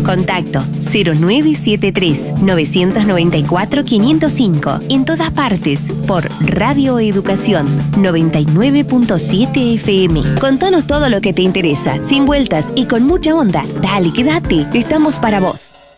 Contacto 0973-994-505. En todas partes, por Radio Educación 99.7 FM. Contanos todo lo que te interesa, sin vueltas y con mucha onda. Dale, quédate, estamos para vos.